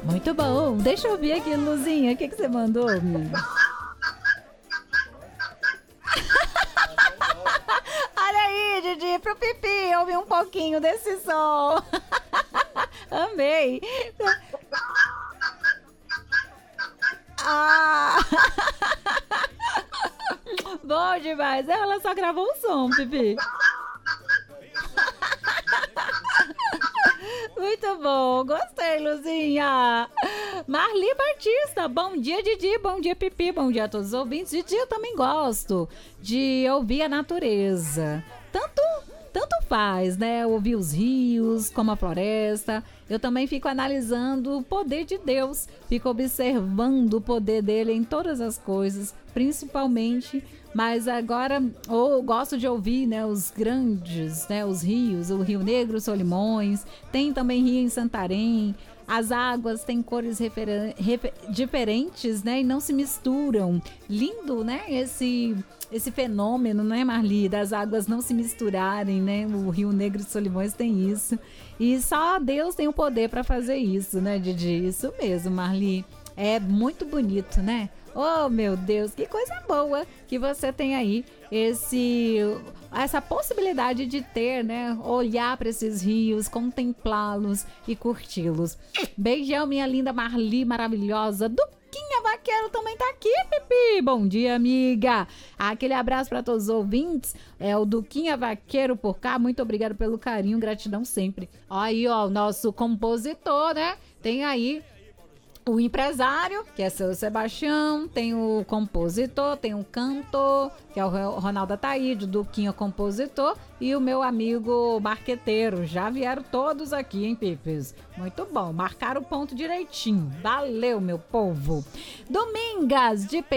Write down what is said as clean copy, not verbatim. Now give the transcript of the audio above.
Muito bom. Deixa eu ouvir aqui, Luzinha. O que você mandou, amiga? Olha aí, Didi, pro Pipi. Ouvi um pouquinho desse som. Amei. Ah! Bom demais. Ela só gravou um som, Pipi. Muito bom, gostei, Luzinha. Marli Batista, bom dia, Didi, bom dia, Pipi, bom dia a todos os ouvintes. Didi, eu também gosto de ouvir a natureza. Tanto faz, né? Ouvir os rios, como a floresta. Eu também fico analisando o poder de Deus. Fico observando o poder dele em todas as coisas, principalmente. Mas agora eu gosto de ouvir, né, os grandes, né, os rios, o Rio Negro, Solimões. Tem também rio em Santarém. As águas têm cores diferentes, né, e não se misturam. Lindo, né, esse fenômeno, né, Marli, das águas não se misturarem, né? O Rio Negro de Solimões tem isso. E só Deus tem o poder para fazer isso, né, Didi? Isso mesmo, Marli. É muito bonito, né? Oh, meu Deus, que coisa boa que você tem aí essa possibilidade de ter, né? Olhar para esses rios, contemplá-los e curti-los. Beijão, minha linda Marli maravilhosa. Duquinha Vaqueiro também tá aqui, Pipi. Bom dia, amiga. Aquele abraço para todos os ouvintes. É o Duquinha Vaqueiro por cá. Muito obrigado pelo carinho, gratidão sempre. Aí, ó, o nosso compositor, né? Tem aí o empresário, que é seu Sebastião, tem o compositor, tem o cantor, que é o Ronaldo Ataíde, o Duquinha compositor, e o meu amigo marqueteiro. Já vieram todos aqui, hein, Pipes? Muito bom, marcaram o ponto direitinho. Valeu, meu povo. Domingas de